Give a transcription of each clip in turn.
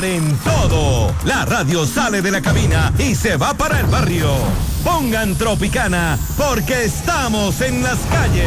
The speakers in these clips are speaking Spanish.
sonar en todo. La radio sale de la cabina y se va para el barrio. Pongan Tropicana porque estamos en las calles.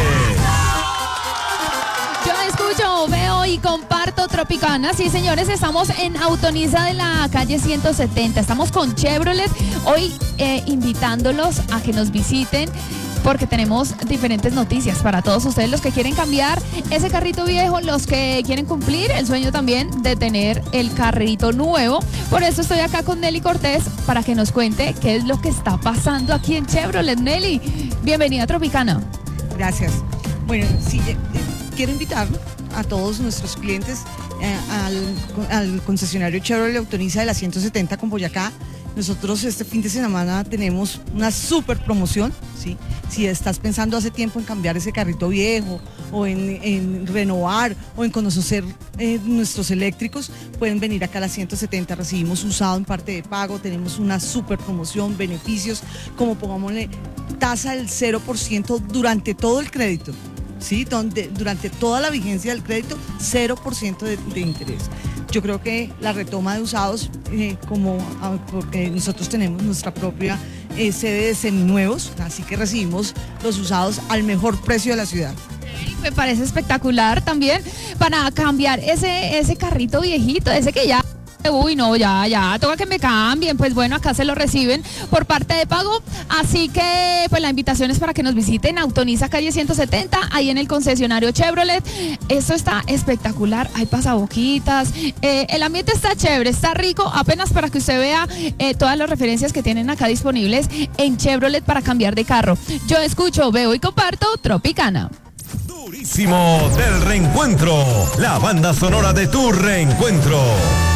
Yo escucho, veo y comparto Tropicana. Sí, señores, estamos en Autonisa de la calle 170. Estamos con Chevrolet. Hoy invitándolos a que nos visiten porque tenemos diferentes noticias para todos ustedes, los que quieren cambiar ese carrito viejo, los que quieren cumplir el sueño también de tener el carrito nuevo. Por eso estoy acá con Nelly Cortés para que nos cuente qué es lo que está pasando aquí en Chevrolet. Nelly, bienvenida a Tropicana. Gracias. Bueno, sí, quiero invitar a todos nuestros clientes al concesionario Chevrolet Autonisa de la 170 con Boyacá. Nosotros este fin de semana tenemos una super promoción, ¿sí? Si estás pensando hace tiempo en cambiar ese carrito viejo o en renovar o en conocer nuestros eléctricos, pueden venir acá a la 170, recibimos usado en parte de pago, tenemos una super promoción, beneficios, como pongámosle tasa del 0% durante todo el crédito. ¿Sí? Donde durante toda la vigencia del crédito, 0% de interés. Yo creo que la retoma de usados, porque nosotros tenemos nuestra propia sede de seminuevos, así que recibimos los usados al mejor precio de la ciudad. Me parece espectacular también para cambiar ese carrito viejito, ese que ya... Uy, no, ya, toca que me cambien. Pues bueno, acá se lo reciben por parte de pago. Así que, pues la invitación es para que nos visiten Autonisa, calle 170, ahí en el concesionario Chevrolet. Esto está espectacular, hay pasaboquitas. El ambiente está chévere, está rico, apenas para que usted vea todas las referencias que tienen acá disponibles en Chevrolet para cambiar de carro. Yo escucho, veo y comparto Tropicana. Durísimo del reencuentro, la banda sonora de tu reencuentro.